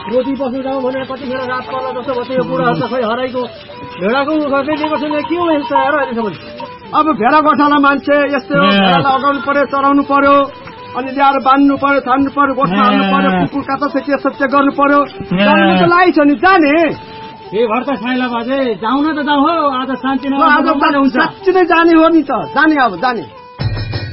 रोटी बस्नु जाउँ भनेर कतिखेर रात पर्ला जस्तो भयो यो बुढाहरू त खै हराइको भेडाको खर्चै दिएको छैन के हो यस्तो हेर अहिलेसम्म अब भेडा गोठाला मान्छे यस्तै हो भेडा लगाउनु पर्यो चराउनु पर्यो अनि ल्याएर बान्नु पर्यो छान्नु पर्यो गोठमा हाल्नु पर्यो कुकुर काता छ के सब गर्नु पर्यो लाइ छ नि जाने ए भर्ता साइला बाजे जाउँ न त जाउँ हो आज शान्ति नहुन्छ साँच्चै नै जाने हो नि त जाने अब जाने